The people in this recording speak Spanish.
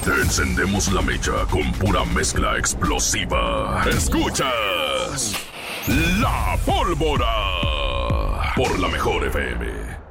Te encendemos la mecha con pura mezcla explosiva. Escuchas La Pólvora por La Mejor FM.